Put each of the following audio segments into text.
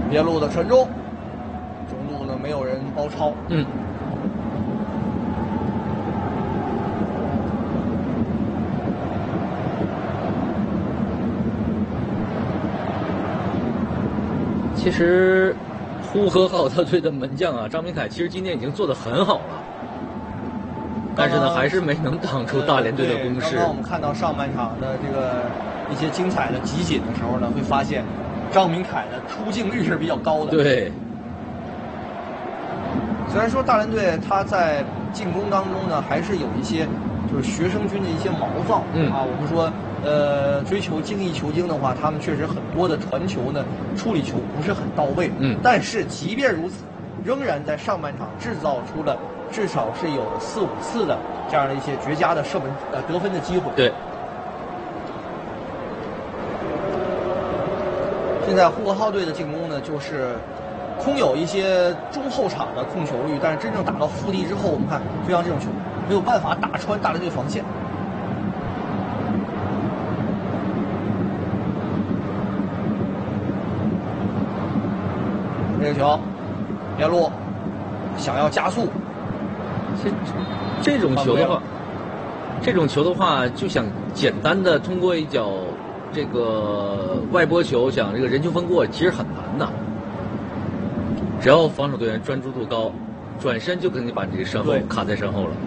边路的传中，中路呢没有人包抄。 其实，呼和浩特队的门将啊，张明凯其实今天已经做得很好了，但是呢，还是没能挡住大连队的攻势。 刚刚我们看到上半场的这个一些精彩的集锦的时候呢，会发现张明凯的出镜率是比较高的。 对。 虽然说大连队他在进攻当中呢，还是有一些就是学生军的一些毛躁。我们说。追求精益求精的话，他们确实很多的传球呢，处理球不是很到位。但是即便如此，仍然在上半场制造出了至少是有4、5次的这样的一些绝佳的射门得分的机会。 对。 现在呼和浩特队的进攻呢，就是空有一些中后场的控球率，但是真正打到腹地之后，我们看就像这种球没有办法打穿大连队防线。这个球，边路想要加速。 这种球的话，就想简单的通过一脚这个外拨球，想这个人球分过，其实很难的。只要防守队员专注度高，转身就可以把你这个身后卡在身后了。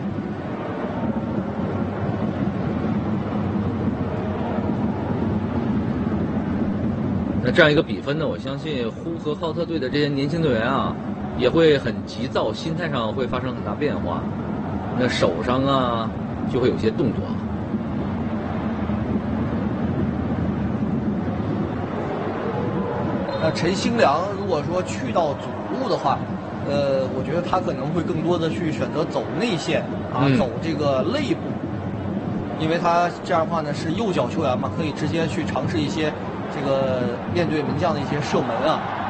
那这样一个比分呢，我相信呼和浩特队的这些年轻队员啊，也会很急躁，心态上会发生很大变化。那手上啊，就会有些动作。 陈兴良如果说去到左路的话，我觉得他可能会更多的去选择走内线走这个肋部，因为他这样的话呢是右脚球员嘛，可以直接去尝试一些这个面对门将的一些射门啊。